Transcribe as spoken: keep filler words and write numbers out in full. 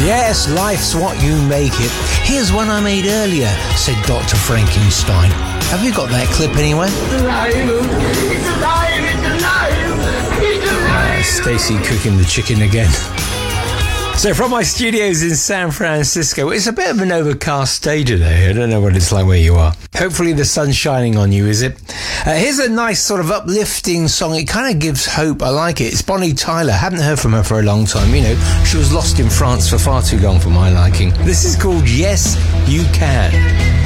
Yes, life's what you make it. Here's one I made earlier, said Doctor Frankenstein. Have you got that clip anywhere? It's alive! It's alive! It's alive! It's alive! Uh, Stacey cooking the chicken again. So from my studios in San Francisco, it's a bit of an overcast day today. I don't know what it's like where you are. Hopefully the sun's shining on you, is it? Uh, here's a nice sort of uplifting song. It kind of gives hope. I like it. It's Bonnie Tyler. Haven't heard from her for a long time. You know, she was lost in France for far too long for my liking. This is called Yes, You Can.